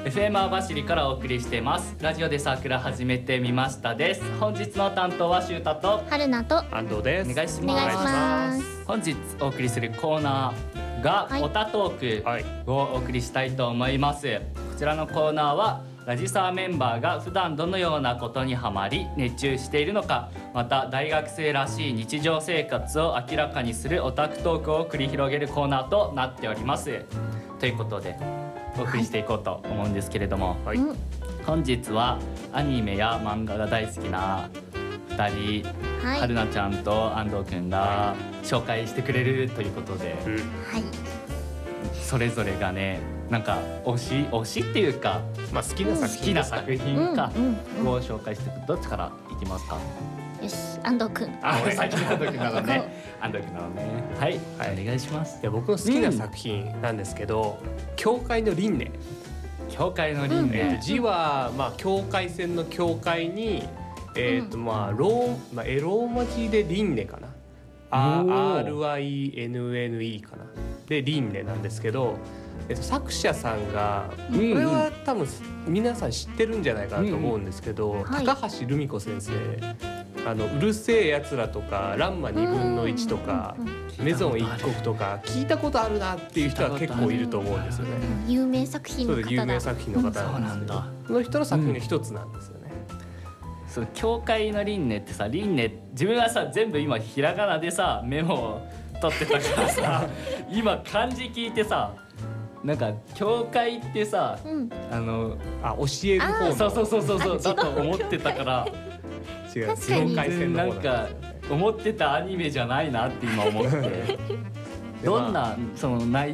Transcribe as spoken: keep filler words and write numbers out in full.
エフエム 網走からお送りしています。ラジオでサークル始めてみましたです。本日の担当はしゅうたと春菜と安藤です。 お願いします。 お願いします。 本日お送りするコーナーが、 はい、 オタトーはいクをお送りしたいと思います。こちらのコーナーはラジサーメンバーが普段どのようなことにハマり熱中しているのか、また大学生らしい日常生活を明らかにするオタクトークを繰り広げるコーナーとなっております。ということでお送りしていこうと思うんですけれども、 はい、 うん、 本日はアニメや漫画が大好きなふたり、 はい、 春菜ちゃんと安藤くんが紹介してくれるということで、 うん、 はい、 それぞれがね、なんか推し推しっていうか、 まあ好きな作好き品な作品かうんうんうんを紹介していく。どっちからいきますか？ よし、安藤くん。 あ、俺先に安藤くんなのこね。安藤くんなのね。はい、 はいお願いします。 いや僕の好きな作品なんですけど、教会の輪廻、 教会の輪えーと廻。 字はまあ境界線の境界に、えーとまあローまあエローマ字で輪廻かな、あおーアールアイエヌエヌイー かなで輪廻なんですけど、えーと作者さんが、 うんうんこれは多分皆さん知ってるんじゃないかなと思うんですけど、 んはい高橋留美子先生、あのうるせえやつらとかランマにぶんのいちとか、 うんうんうんメゾン一国とか聞いたことあるなっていう人は結構いると思うんですよね。 うん、有名作品そうです、有の方だ。 名作品の方そうなですけど、 なんんだ。 その人の作品の一つなんですよね。 そう教会の輪廻ってさ、輪廻自分はさ全部今ひらがなでさメモを取ってたからさ今漢字聞いてさ、なんか教会ってさ、 うん、 あのあ、教える方のそうそうそうそうそうあだと思ってたから違う、 確かに境界線のなんか方なんですよね。 思ってたアニメじゃないなって今思ってでどんなその内